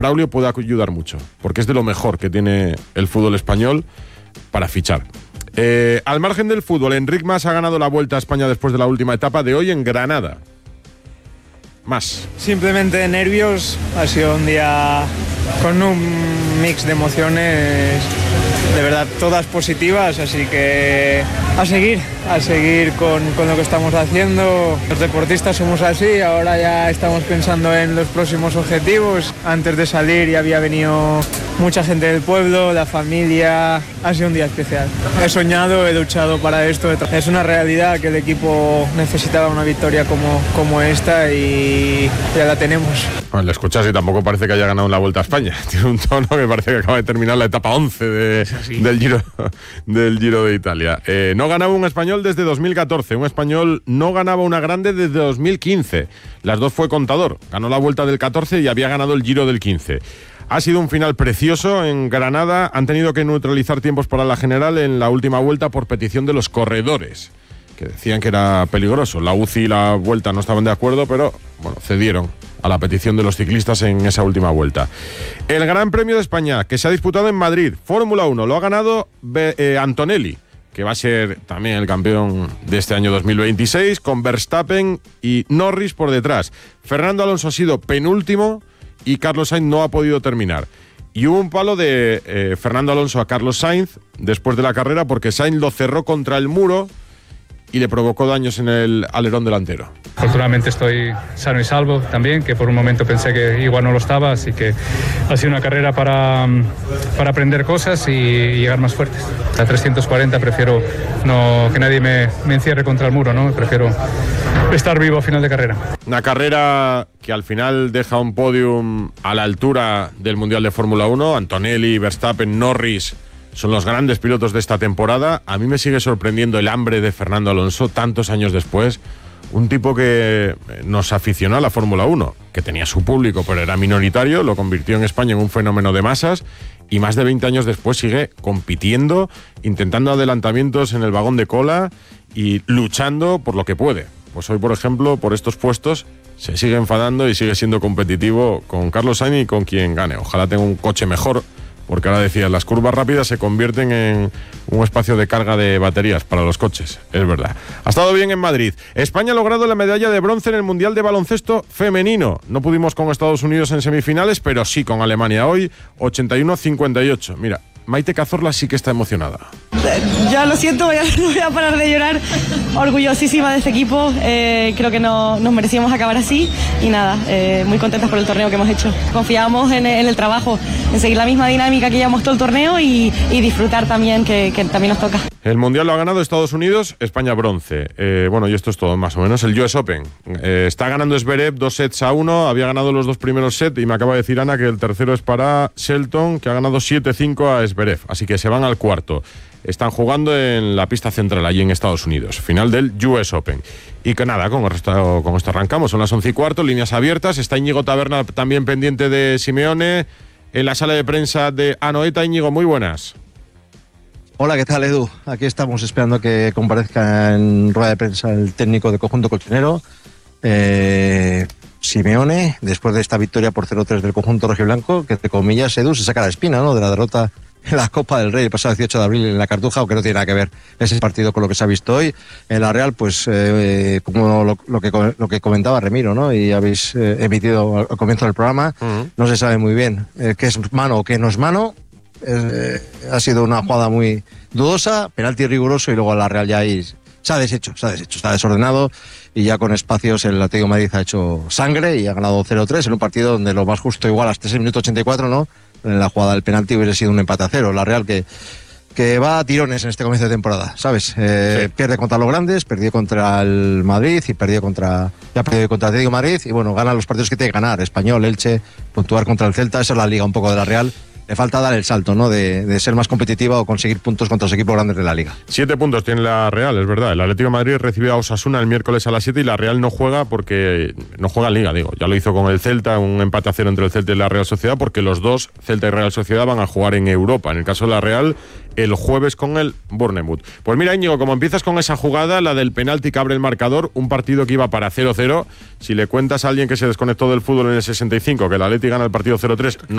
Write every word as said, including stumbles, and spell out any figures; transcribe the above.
Braulio puede ayudar mucho, porque es de lo mejor que tiene el fútbol español para fichar. Eh, al margen del fútbol, Enric Mas ha ganado la Vuelta a España después de la última etapa de hoy en Granada. Más. Simplemente nervios, ha sido un día con un mix de emociones, de verdad todas positivas, así que a seguir, a seguir con, con lo que estamos haciendo. Los deportistas somos así, ahora ya estamos pensando en los próximos objetivos. Antes de salir ya había venido mucha gente del pueblo, la familia, ha sido un día especial. He soñado, he luchado para esto, es una realidad que el equipo necesitaba una victoria como, como esta y ya la tenemos. Bueno, le escuchas y tampoco parece que haya ganado la Vuelta a España. Tiene un tono que parece que acaba de terminar la etapa once de, del, Giro, del Giro de Italia. Eh, no ganaba un español desde dos mil catorce. Un español no ganaba una grande desde dos mil quince. Las dos fue Contador. Ganó la Vuelta del catorce y había ganado el Giro del quince. Ha sido un final precioso en Granada. Han tenido que neutralizar tiempos para la general en la última vuelta por petición de los corredores, que decían que era peligroso. La U C I y la Vuelta no estaban de acuerdo, pero bueno, cedieron a la petición de los ciclistas en esa última vuelta. El Gran Premio de España, que se ha disputado en Madrid, Fórmula uno, lo ha ganado eh, Antonelli, que va a ser también el campeón de este año dos mil veintiséis, con Verstappen y Norris por detrás. Fernando Alonso ha sido penúltimo y Carlos Sainz no ha podido terminar. Y hubo un palo de eh, Fernando Alonso a Carlos Sainz después de la carrera porque Sainz lo cerró contra el muro y le provocó daños en el alerón delantero. Afortunadamente estoy sano y salvo también, que por un momento pensé que igual no lo estaba, así que ha sido una carrera para, para aprender cosas y llegar más fuertes. A trescientos cuarenta prefiero no, que nadie me, me encierre contra el muro, ¿no? Prefiero estar vivo a final de carrera. Una carrera que al final deja un podium a la altura del Mundial de Fórmula uno. Antonelli, Verstappen, Norris son los grandes pilotos de esta temporada. A mí me sigue sorprendiendo el hambre de Fernando Alonso tantos años después. Un tipo que nos aficionó a la Fórmula uno, que tenía su público pero era minoritario, lo convirtió en España en un fenómeno de masas y más de veinte años después sigue compitiendo, intentando adelantamientos en el vagón de cola y luchando por lo que puede. Pues hoy, por ejemplo, por estos puestos se sigue enfadando y sigue siendo competitivo con Carlos Sainz y con quien gane. Ojalá tenga un coche mejor, porque ahora decías, las curvas rápidas se convierten en un espacio de carga de baterías para los coches, es verdad. Ha estado bien en Madrid. España ha logrado la medalla de bronce en el Mundial de Baloncesto Femenino. No pudimos con Estados Unidos en semifinales, pero sí con Alemania hoy, ochenta y uno a cincuenta y ocho. Mira, Maite Cazorla sí que está emocionada. Ya lo siento, voy a, voy a parar de llorar. Orgullosísima de este equipo. Eh, creo que no, nos merecíamos acabar así. Y nada, eh, muy contentas por el torneo que hemos hecho. Confiamos en, en el trabajo, en seguir la misma dinámica que llevamos todo el torneo y, y disfrutar también, que, que también nos toca. El Mundial lo ha ganado Estados Unidos, España bronce. Eh, bueno, y esto es todo más o menos. El U S Open. Eh, está ganando Zverev dos sets a uno. Había ganado los dos primeros sets y me acaba de decir Ana que el tercero es para Shelton, que ha ganado siete cinco a Zverev. Así que se van al cuarto. Están jugando en la pista central, allí en Estados Unidos. Final del U S Open. Y que nada, con, el resto, con esto arrancamos. Son las once y cuarto, líneas abiertas. Está Íñigo Taberna también pendiente de Simeone. En la sala de prensa de Anoeta. Íñigo, muy buenas. Hola, ¿qué tal, Edu? Aquí estamos esperando que comparezca en rueda de prensa el técnico del conjunto colchonero, eh, Simeone, después de esta victoria por cero tres del conjunto rojiblanco, que entre comillas, Edu, se saca la espina, ¿no?, de la derrota en la Copa del Rey el pasado dieciocho de abril en la Cartuja, aunque no tiene nada que ver ese partido con lo que se ha visto hoy. En la Real, pues, eh, como lo, lo, que, lo que comentaba Remiro, ¿no?, y habéis eh, emitido al, al comienzo del programa, uh-huh. No se sabe muy bien eh, qué es mano o qué no es mano. Eh, ha sido una jugada muy dudosa, penalti riguroso, y luego la Real ya ahí se ha deshecho, se ha deshecho, está desordenado, y ya con espacios el Atlético de Madrid ha hecho sangre y ha ganado cero tres en un partido donde lo más justo, igual hasta ese minuto ochenta y cuatro, ¿no?, en la jugada del penalti hubiera sido un empate a cero. La Real que, que va a tirones en este comienzo de temporada, ¿sabes? Eh, sí. Pierde contra los grandes, perdió contra el Madrid y perdió contra, ya perdió contra el Atlético de Madrid, y bueno, gana los partidos que tiene que ganar, Español, Elche, puntuar contra el Celta. Esa es la liga un poco de la Real. Le falta dar el salto, ¿no?, de, de ser más competitiva o conseguir puntos contra los equipos grandes de la Liga. Siete puntos tiene la Real, es verdad. El Atlético de Madrid recibió a Osasuna el miércoles a las siete y la Real no juega porque no juega en Liga, digo. Ya lo hizo con el Celta, un empate a cero entre el Celta y la Real Sociedad, porque los dos, Celta y Real Sociedad, van a jugar en Europa. En el caso de la Real, el jueves con el Bournemouth. Pues mira, Íñigo, como empiezas con esa jugada, la del penalti que abre el marcador, un partido que iba para cero cero, si le cuentas a alguien que se desconectó del fútbol en el sesenta y cinco que el Atleti gana el partido cero tres, no